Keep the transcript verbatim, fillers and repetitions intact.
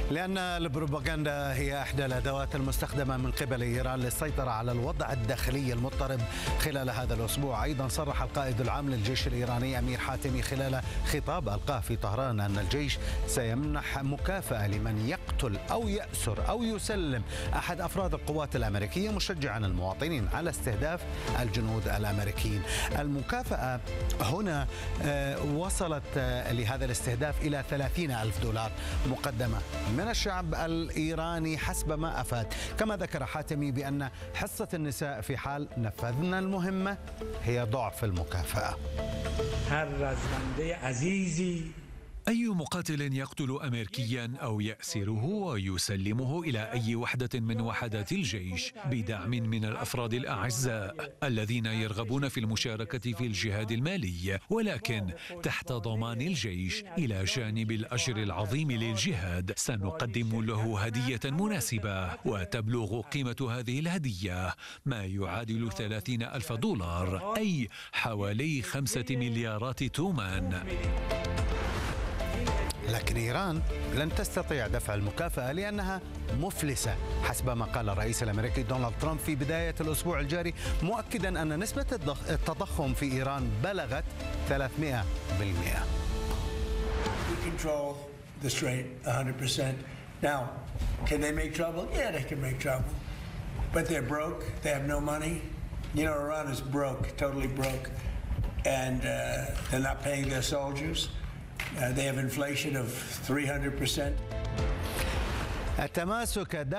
لأن البروباغندا هي إحدى الأدوات المستخدمة من قبل إيران للسيطرة على الوضع الداخلي المضطرب خلال هذا الأسبوع. أيضا صرح القائد العام للجيش الإيراني أمير حاتمي خلال خطاب ألقاه في طهران أن الجيش سيمنح مكافأة لمن يقتل أو يأسر أو يسلم أحد أفراد القوات الأمريكية، مشجعا المواطنين على استهداف الجنود الأمريكيين. المكافأة هنا وصلت لهذا الاستهداف إلى ثلاثين ألف دولار مقدمة من الشعب الإيراني حسب ما أفاد. كما ذكر حاتمي بأن حصة النساء في حال نفذنا المهمة هي ضعف المكافأة. أي مقاتل يقتل أمريكيا أو يأسره ويسلمه إلى أي وحدة من وحدات الجيش بدعم من الأفراد الأعزاء الذين يرغبون في المشاركة في الجهاد المالي ولكن تحت ضمان الجيش إلى جانب الأجر العظيم للجهاد، سنقدم له هدية مناسبة وتبلغ قيمة هذه الهدية ما يعادل ثلاثين ألف دولار، أي حوالي خمسة مليارات تومان. لكن إيران لن تستطيع دفع المكافأة لأنها مفلسة حسب ما قال الرئيس الأمريكي دونالد ترامب في بداية الأسبوع الجاري، مؤكدا أن نسبة التضخم في إيران بلغت ثلاثمئة بالمئة. We control this rate one hundred percent. Now, can they make trouble? Yeah, they can make trouble. But they're broke. They have no money. You know, Iran is broke, totally broke. And uh, they're not paying their soldiers. Uh, they have inflation of three hundred percent. التماسك